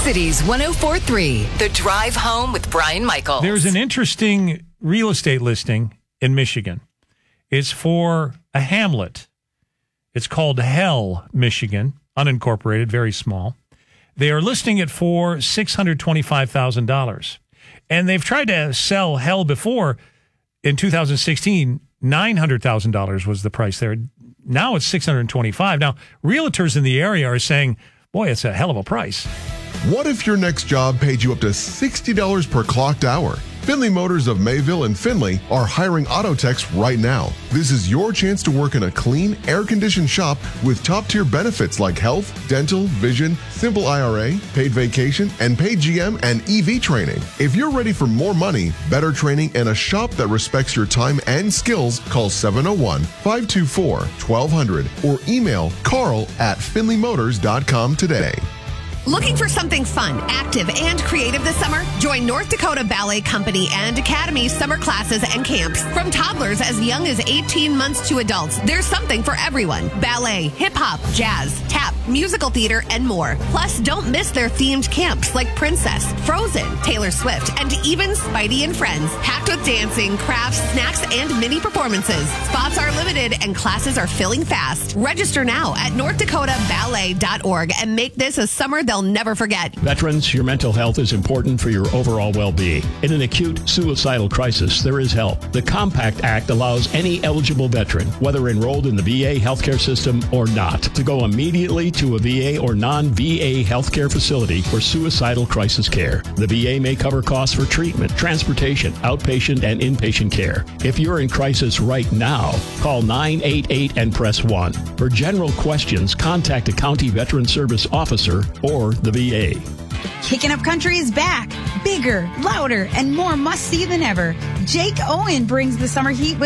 City's 104.3, The Drive Home with Brian Michaels. There's an interesting real estate listing in Michigan. It's for a hamlet. It's called Hell, Michigan, unincorporated, very small. They are listing it for $625,000. And they've tried to sell Hell before. In 2016, $900,000 was the price there. Now it's $625,000. Now, realtors in the area are saying, boy, it's a hell of a price. What if your next job paid you up to $60 per clocked hour? Finley Motors of Mayville and Finley are hiring auto techs right now. This is your chance to work in a clean, air-conditioned shop with top-tier benefits like health, dental, vision, simple IRA, paid vacation, and paid GM and EV training. If you're ready for more money, better training, and a shop that respects your time and skills, call 701-524-1200 or email carl@finleymotors.com today. Looking for something fun, active, and creative this summer? Join North Dakota Ballet Company and Academy summer classes and camps. From toddlers as young as 18 months to adults, there's something for everyone. Ballet, hip-hop, jazz, tap, musical theater, and more. Plus, don't miss their themed camps like Princess, Frozen, Taylor Swift, and even Spidey and Friends. Packed with dancing, crafts, snacks, and mini performances. Spots are limited and classes are filling fast. Register now at northdakotaballet.org and make this a summer they'll never forget. Veterans, your mental health is important for your overall well-being. In an acute suicidal crisis, there is help. The Compact Act allows any eligible veteran, whether enrolled in the VA healthcare system or not, to go immediately to a VA or non-VA healthcare facility for suicidal crisis care. The VA may cover costs for treatment, transportation, outpatient, and inpatient care. If you're in crisis right now, call 988 and press 1. For general questions, contact a county veteran service officer or the VA. Kicking Up Country is back. Bigger, louder, and more must-see than ever. Jake Owen brings the summer heat with